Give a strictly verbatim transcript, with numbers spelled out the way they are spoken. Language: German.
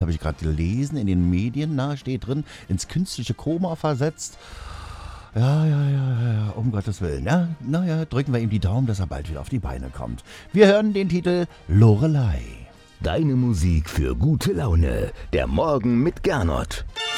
habe ich gerade gelesen, in den Medien, na, steht drin, ins künstliche Koma versetzt. Ja, ja, ja, ja, um Gottes Willen. Ja, naja, drücken wir ihm die Daumen, dass er bald wieder auf die Beine kommt. Wir hören den Titel Lorelei. Deine Musik für gute Laune. Der Morgen mit Gernot.